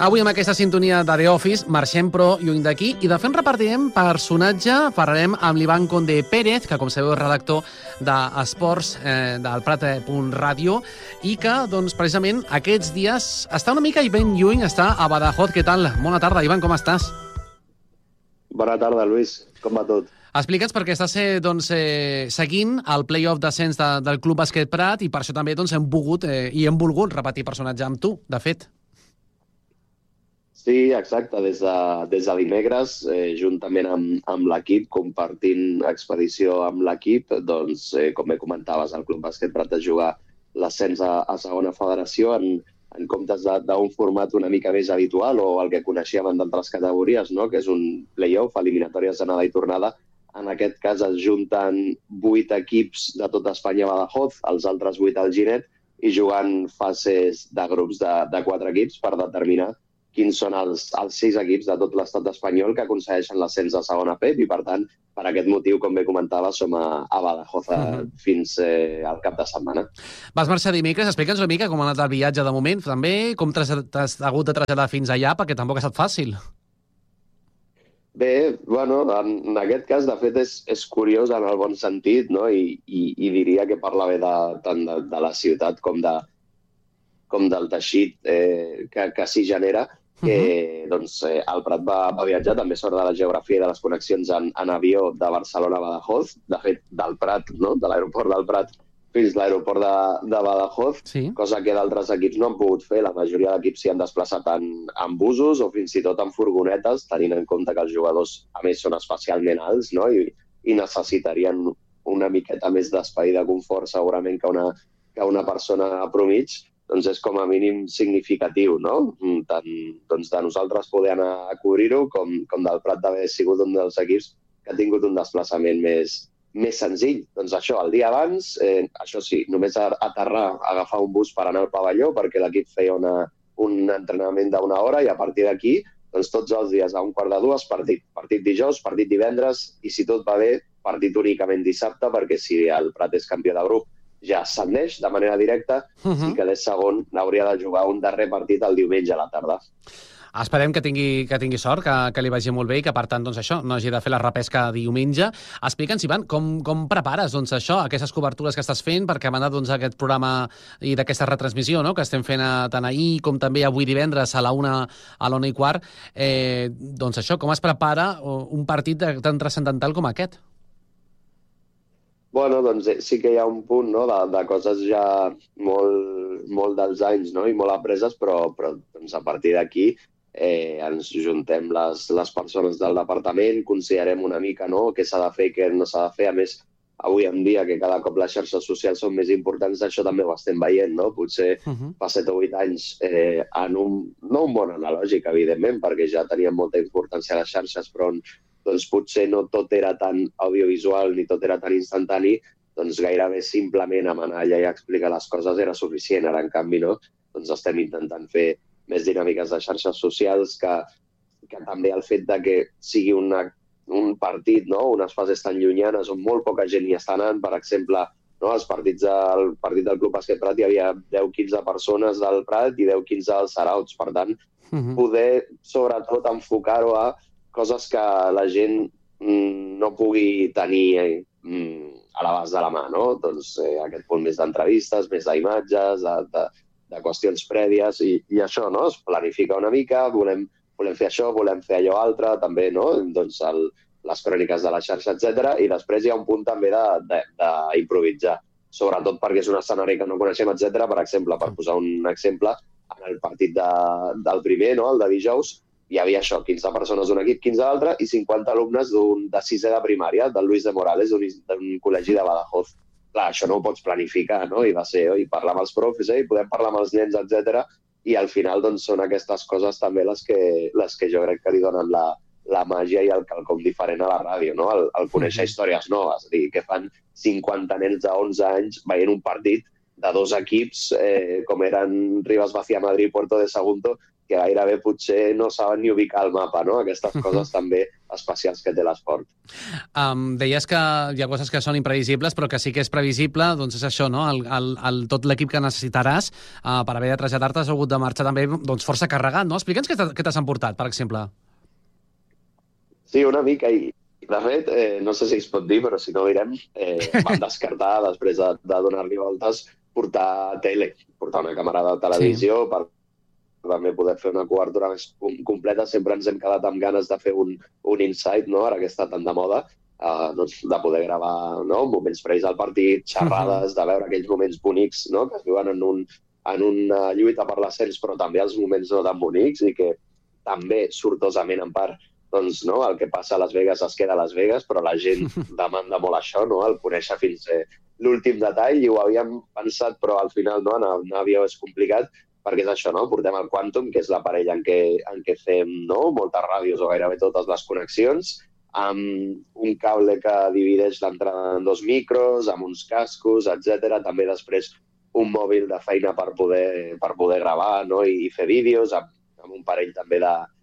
Avui amb aquesta sintonia de The Office marxem però lluny d'aquí i de fet repartirem personatge, parlarem amb l'Ivan Conde Pérez, que com sabeu és redactor d'Esports del Prat.ràdio i que doncs, precisament aquests dies està una mica i ben lluny, està a Badajoz. Què tal? Bona tarda, Ivan, com estàs? Bona tarda, Lluís. Com va tot? Explica'ns perquè estàs seguint el play-off d'ascens del Club Bàsquet Prat i per això també doncs, hem volgut repetir personatge amb tu, de fet. Sí, exacte. Des de dimecres, juntament amb l'equip, compartint expedició amb l'equip, doncs, com bé comentaves, el Club Bàsquet Prat de jugar l'ascens a segona federació en comptes d'un format una mica més habitual o el que coneixíem en d'altres categories, no? Que és un play-off, eliminatòries d'anada i tornada. En aquest cas es junten 8 equips de tot Espanya a Badajoz, els altres 8 al Ginet, i jugant fases de grups de 4 equips per determinar quins són els 6 equips de tot l'estat espanyol que aconsegueixen l'ascens a segona PEP i, per tant, per aquest motiu, com bé comentava, som a Badajoz fins al cap de setmana. Vas marxar dimecres. Explica'ns una mica com ha anat el viatge de moment, també, com t'has hagut de traslladar fins allà, perquè tampoc ha estat fàcil. Bé, bueno, en aquest cas, de fet, és curiós en el bon sentit, no? I diria que parla bé tant de la ciutat com del teixit que s'hi genera, que doncs, el Prat va viatjar, també sort de la geografia i de les connexions en avió de Barcelona a Badajoz, de fet, del Prat, no? De l'aeroport del Prat fins a l'aeroport de Badajoz, sí. Cosa que d'altres equips no han pogut fer. La majoria d'equips s'hi han desplaçat en busos o fins i tot en furgonetes, tenint en compte que els jugadors, a més, són especialment alts, no? I necessitarien una miqueta més d'espai de confort, segurament, que una persona promig. Doncs és com a mínim significatiu, no? Tant doncs, de nosaltres poder anar a cobrir-ho com del Prat d'haver sigut un dels equips que ha tingut un desplaçament més senzill. Doncs això, el dia abans, això sí, només aterrar, agafar un bus per anar al pavelló perquè l'equip feia un entrenament d'una hora i a partir d'aquí, doncs tots els dies a 1:45 partit. Partit dijous, partit divendres i si tot va bé, partit únicament dissabte perquè si el Prat és campió de grup ja ascendeix de manera directa i que és segon hauria de jugar un darrer partit el diumenge a la tarda. Esperem que tingui sort, que li vagi molt bé i que, per tant, doncs això, no hagi de fer la repesca diumenge. Explica'ns, Ivan, com prepares doncs, això, aquestes cobertures que estàs fent, perquè a banda d'aquest programa i d'aquesta retransmissió, no?, que estem fent tant ahir com també avui divendres a la 1:15, doncs això, com es prepara un partit tan transcendental com aquest? Bueno, doncs sí que hi ha un punt, no?, de coses ja molt dels anys, no?, i molt apreses, però doncs, a partir d'aquí ens juntem les persones del departament, considerem una mica, no?, què s'ha de fer i què no s'ha de fer. A més, avui en dia, que cada cop les xarxes socials són més importants, això també ho estem veient, no? Potser fa 7 o 8 anys en no un món analògic, evidentment, perquè ja tenien molta importància a les xarxes, però doncs potser no tot era tan audiovisual ni tot era tan instantani, doncs gairebé simplement amb anar allà i explicar les coses era suficient. Ara, en canvi, no? Doncs estem intentant fer més dinàmiques de xarxes socials que també el fet de que sigui un partit, no?, unes fases tan llunyanes on molt poca gent hi està anant. Per exemple, no?, el partit del Club Bàsquet Prat hi havia 10-15 persones del Prat i 10-15 dels Sarauts. Per tant, poder, sobretot, enfocar-ho a coses que la gent no pugui tenir a l'abast de la mà, no? Doncs aquest punt més d'entrevistes, més d'imatges, de qüestions prèvies i això, no? Es planifica una mica, volem fer això, volem fer allò altre, també, no? Doncs les cròniques de la xarxa, etc. I després hi ha un punt també d'improvisar, sobretot perquè és un escenari que no coneixem, etc. Per exemple, per posar un exemple, en el partit del primer, no?, el de dijous, hi havia això, 15 persones d'un equip, 15 d'altre, i 50 alumnes de 6è de primària, del Luis de Morales, d'un col·legi de Badajoz. Clar, això no ho pots planificar, no? I va ser, i parlar amb els profes, i podem parlar amb els nens, etc. I al final, doncs, són aquestes coses també les que jo crec que li donen la màgia i el quelcom diferent a la ràdio, no? El conèixer històries noves, és a dir, que fan 50 nens de 11 anys veient un partit de dos equips, com eren Rivas Vacía Madrid i Puerto de Sagunto, que gairebé potser no saben ni ubicar el mapa, no? Aquestes coses també especials que té l'esport. Deies que hi ha coses que són imprevisibles, però que sí que és previsible, doncs és això, no? Tot l'equip que necessitaràs per haver de traslladar-te has hagut de marxar també doncs, força carregat, no? Explica'ns què t'has emportat, per exemple. Sí, una mica, i de fet, no sé si es pot dir, però si no ho direm, vam descartar, després de donar-li voltes, portar tele, portar una càmera de televisió per també poder fer una cobertura més completa. Sempre ens hem quedat amb ganes de fer un insight, no? Ara que està tan de moda, doncs, de poder gravar, no? Moments previs al partit, xerrades, de veure aquells moments bonics, no? Que es viuen en una lluita per l'ascens, però també els moments no tan bonics i que també, sortosament en part, doncs, no? El que passa a Las Vegas es queda a Las Vegas, però la gent demanda molt això, no? El conèixer fins l'últim detall, i ho havíem pensat, però al final no, en avió és complicat, perquè és això, no? Portem el Quantum, que és l'aparell en què fem, no? Moltes ràdios o gairebé totes les connexions, amb un cable que divideix l'entrada en 2 micros, amb uns cascos, etc. També després un mòbil de feina per poder gravar, no? I fer vídeos, amb un parell també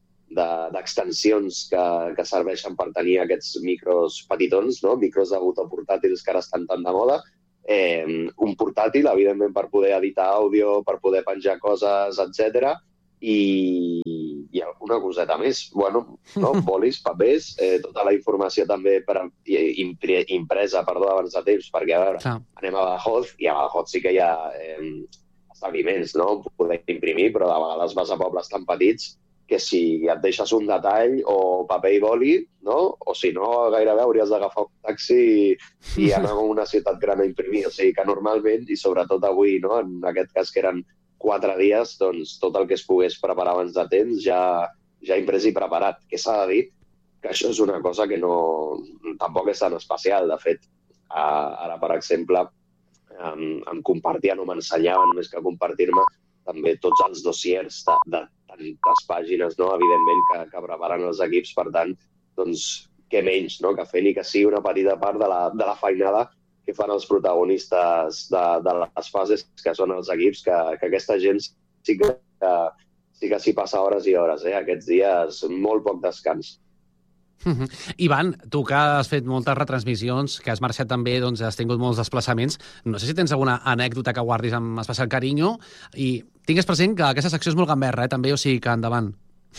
d'extensions que serveixen per tenir aquests micros petitons, no? Micros de botó portàtils que ara estan tan de moda. Un portàtil, evidentment, per poder editar àudio, per poder penjar coses, etc. I alguna coseta més. Bueno, no? Bolis, papers, tota la informació també impresa, abans de temps, perquè, a veure, anem a Badajoz, i a Badajoz sí que hi ha establiments, no? Poder imprimir, però de vegades vas a pobles tan petits que si et deixes un detall o paper i boli, no? O si no, gairebé hauries d'agafar un taxi i anar a una ciutat gran a imprimir. O sigui que normalment, i sobretot avui, no? En aquest cas que eren 4 dies, doncs tot el que es pogués preparar abans de temps ja imprès i preparat. Que s'ha de dir que això és una cosa que tampoc és tan especial. De fet, ara, per exemple, em compartien o m'ensenyaven, més que compartir-me, també tots els dossiers de tantes pàgines, no? Evidentment, que preparen els equips. Per tant, doncs, què menys, no? Que fer ni que sigui una petita part de la feinada que fan els protagonistes de les fases, que són els equips, que aquesta gent sí que s'hi passa hores i hores, aquests dies, molt poc descans. Ivan, tu que has fet moltes retransmissions, que has marxat també, doncs has tingut molts desplaçaments, no sé si tens alguna anècdota que guardis amb especial carinyo, i tingues present que aquesta secció és molt gamberra, també, o sigui que endavant.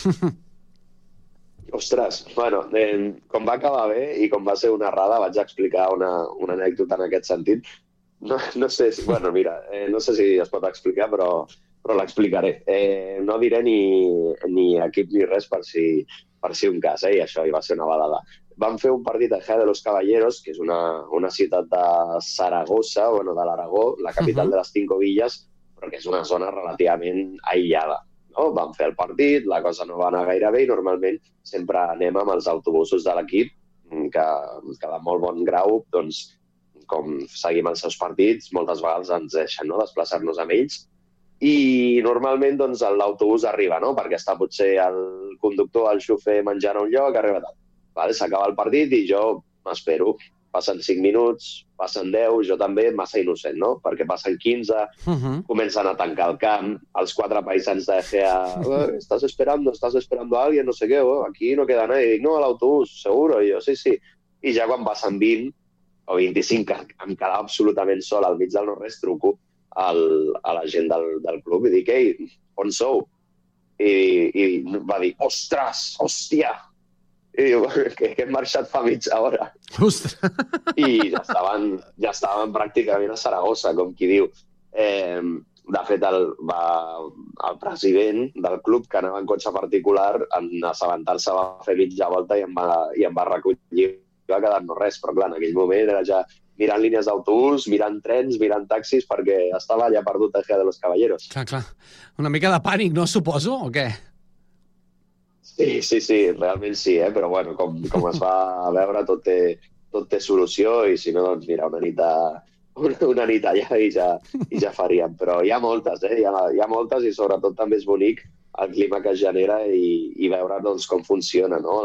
Ostres, bueno, com va acabar bé i com va ser una errada, vaig explicar una anècdota en aquest sentit. No sé si, bueno, mira, no sé si es pot explicar, però l'explicaré. No diré ni equip ni res per si un cas, i això hi va ser una balada. Vam fer un partit a Ejea de los Caballeros, que és una ciutat de Saragossa, bueno, de l'Aragó, la capital de les 5 Villes, però que és una zona relativament aïllada. No? Vam fer el partit, la cosa no va anar gaire bé i normalment sempre anem amb els autobusos de l'equip, que de molt bon grau, doncs, com seguim els seus partits, moltes vegades ens deixen, no?, desplaçar-nos amb ells. I normalment doncs, l'autobús arriba, no?, perquè està potser el conductor, el xofer menjant a un lloc, arriba tal. Vale, s'acaba el partit i jo m'espero. Passen 5 minuts, passen 10, jo també, massa innocent, no? Perquè passen 15, comencen a tancar el camp, els 4 paisans de Egea, estás esperando a alguien, no sé què, aquí no queda nadie. Dic, no, a l'autobús, seguro, i jo, sí. I ja quan passen 20 o 25, que em quedava absolutament sol al mig del no-res, truco a la gent del club i dic, ei, on sou? I va dir, ostres, hòstia! I diu, que hem marxat fa mitja hora. Ostres! I ja estaven pràcticament a Saragossa, com qui diu. De fet, el president del club, que anava en cotxe particular, en assabentar-se va fer mitja volta i em va recollir. Va quedar no res, però clar, en aquell moment era ja mirant línies d'autobús, mirant trens, mirant taxis, perquè estava allà perdut a Ejea de los Caballeros. Clar. Una mica de pànic, no, suposo, o què? Sí, realment sí, però bueno, com es va veure, tot té solució, i si no, doncs mira, una nit allà i ja faríem. Però hi ha moltes, hi ha moltes, i sobretot també és bonic el clima que es genera i veure doncs, com funciona, no?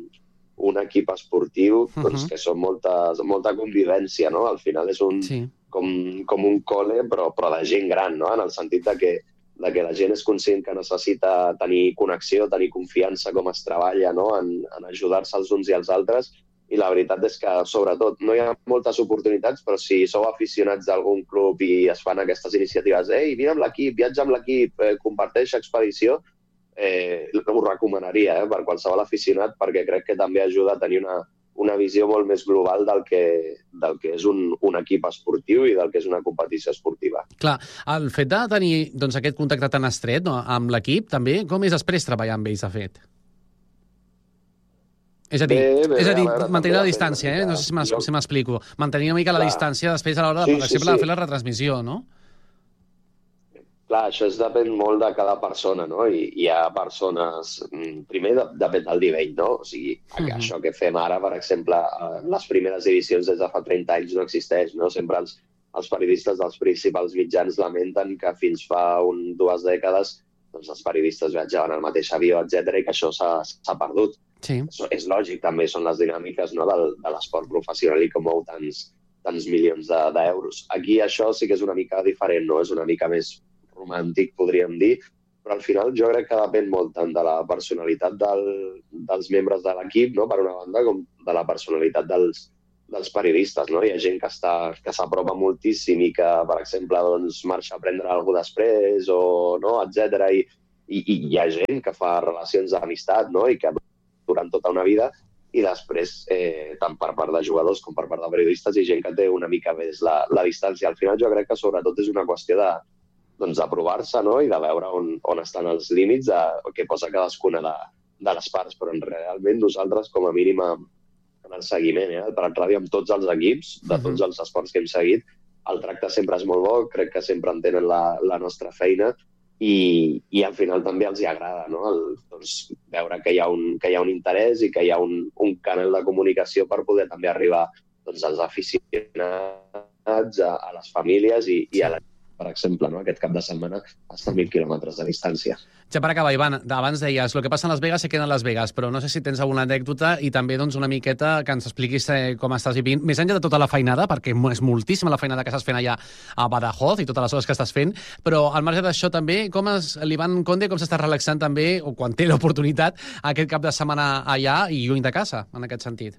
Un equip esportiu, doncs, que són molta convivència, no? Al final és com un col·le, però de gent gran, no? En el sentit de que la gent és conscient que necessita tenir connexió, tenir confiança com es treballa, no? En ajudar-se els uns i els altres. I la veritat és que, sobretot, no hi ha moltes oportunitats, però si sou aficionats d'algun club i es fan aquestes iniciatives, vine amb l'equip, viatja amb l'equip, comparteix expedició, ho recomanaria per qualsevol aficionat, perquè crec que també ajuda a tenir una visió molt més global del que és un equip esportiu i del que és una competició esportiva. Clar, el fet de tenir aquest contacte tan estret, no, amb l'equip, també, com és després treballar amb ells, de fet? És a dir, mantenir la distància, no sé si m'explico. Mantenir una mica la distància després a l'hora, per exemple, de fer la retransmissió, no? Clar, això depèn molt de cada persona, no? I hi ha persones... Primer, depèn del nivell, no? O sigui, això que fem ara, per exemple, les primeres divisions des de fa 30 anys no existeix, no? Sempre els periodistes dels principals mitjans lamenten que fins fa 2 dècades doncs els periodistes viatjaven al mateix avió, etc i que això s'ha perdut. Sí. És lògic, també són les dinàmiques, no, de l'esport professional i que mou tants milions d'euros. Aquí això sí que és una mica diferent, no? És una mica més romàntic, podríem dir, però al final jo crec que depèn molt tant de la personalitat dels membres de l'equip, no? Per una banda, com de la personalitat dels periodistes, no? Hi ha gent que s'apropa moltíssim i que, per exemple, doncs, marxa a prendre alguna cosa després, o, no? Etc. I hi ha gent que fa relacions d'amistat, no? I que durant tota una vida, i després, tant per part de jugadors com per part de periodistes, hi ha gent que té una mica més la distància. Al final jo crec que sobretot és una qüestió d'aprovar-se, no? I de veure on estan els límits, què posa cadascuna de les parts, però realment nosaltres, com a mínim, en el seguiment, el Prat Ràdio amb tots els equips, de tots els esports que hem seguit, el tracte sempre és molt bo, crec que sempre entenen la nostra feina i al final també els hi agrada, no? Doncs, veure que hi ha un interès i que hi ha un canal de comunicació per poder també arribar doncs, als aficionats, a les famílies i a la gent, per exemple, no? Aquest cap de setmana està a 1.000 quilòmetres de distància. Ja per acabar, Ivan, abans deies, el que passa a Las Vegas se queda a Las Vegas, però no sé si tens alguna anècdota i també doncs, una miqueta que ens expliquis com estàs vivint, més enllà de tota la feinada, perquè és moltíssima la feinada que estàs fent allà a Badajoz i totes les hores que estàs fent, però al marge d'això també, l'Ivan Conde, com s'està relaxant també, o quan té l'oportunitat, aquest cap de setmana allà i lluny de casa, en aquest sentit?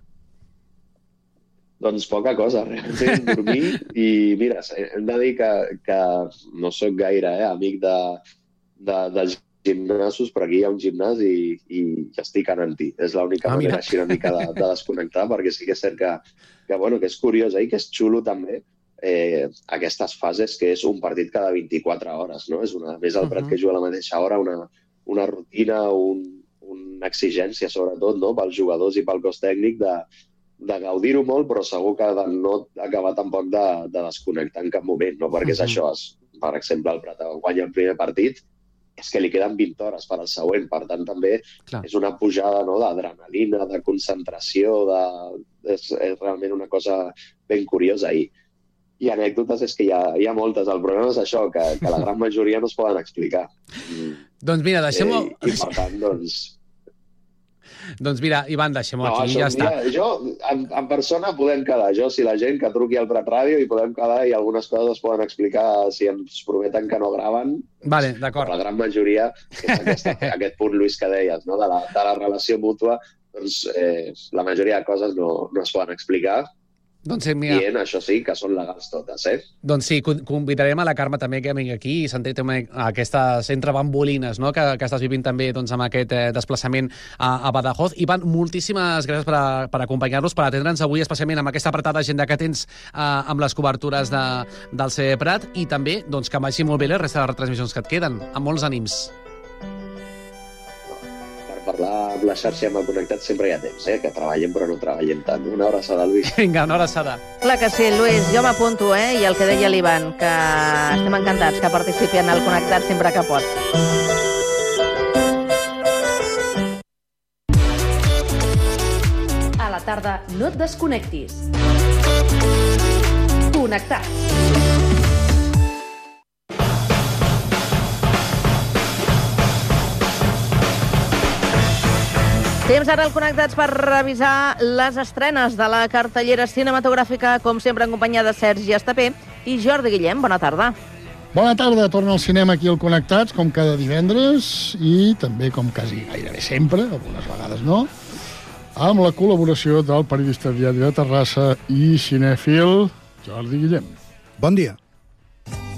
Doncs poca cosa, realment, dormir i mira, hem de dir que no sóc gaire amic de gimnasos, però aquí hi ha un gimnàs i estic anant-hi. És l'única manera així una mica de desconnectar, perquè sí que és cert que és curiós i que és xulo també aquestes fases que és un partit cada 24 hores, no? És més el Prat que juga a la mateixa hora, una rutina, una exigència sobretot, no? Pels jugadors i pel cos tècnic de gaudir-ho molt, però segur que de no acabar tampoc de desconnectar en cap moment, no? Perquè és això, per exemple, el Prat guanya el primer partit, és que li queden 20 hores per al següent, per tant també és una pujada, no? D'adrenalina, de concentració, és realment una cosa ben curiosa i anècdotes és que hi ha moltes. El problema és això, que la gran majoria no es poden explicar. Doncs mira, deixem-ho... I per tant, Doncs mira, Ivan, deixem-ho aquí i ja està. Jo, en persona podem quedar. Jo, si la gent que truqui al Prat Ràdio i podem quedar i algunes coses es poden explicar si ens prometen que no graven. Vale, d'acord. La gran majoria és aquest punt, Lluís, que deies, no? de la relació mútua, doncs la majoria de coses no es poden explicar. Doncs mira... Dient, això sí, que són legals totes, Doncs sí, convidarem a la Carme també que vingui aquí i sentir també aquestes entrebambolines, no? que estàs vivint també doncs, amb aquest desplaçament a Badajoz. Ivan, moltíssimes gràcies per acompanyar-nos, per atendre'ns avui, especialment amb aquesta apretada agenda que tens amb les cobertures del CB Prat i també doncs, que vagi molt bé la resta de retransmissions que et queden. Amb molts ànims. Parlar amb la xarxa amb el Connectat sempre hi ha temps, que treballem però no treballem tant. Una abraçada, Lluís. Vinga, una abraçada. Clar que sí, Lluís, jo m'apunto, i el que deia l'Ivan, que estem encantats que participi en el Connectat sempre que pot. A la tarda no et desconnectis. Connectats. Temps ara al Connectats per revisar les estrenes de la cartellera cinematogràfica, com sempre en companyia de Sergi Estapé I Jordi Guillem, bona tarda. Bona tarda, torna al cinema aquí al Connectats, com cada divendres, i també, com quasi gairebé sempre, algunes vegades no, amb la col·laboració del periodista diari de Terrassa i cinèfil Jordi Guillem. Bon dia.